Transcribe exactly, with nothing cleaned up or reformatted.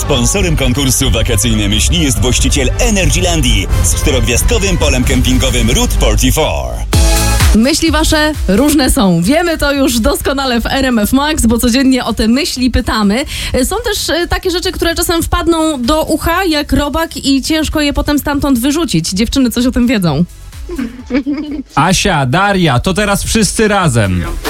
Sponsorem konkursu Wakacyjne Myśli jest właściciel Energylandii z czterogwiazdkowym polem kempingowym Route czterdzieści cztery. Myśli wasze różne są. Wiemy to już doskonale w R M F Max, bo codziennie o te myśli pytamy. Są też takie rzeczy, które czasem wpadną do ucha jak robak i ciężko je potem stamtąd wyrzucić. Dziewczyny coś o tym wiedzą. Asia, Daria, to teraz wszyscy razem.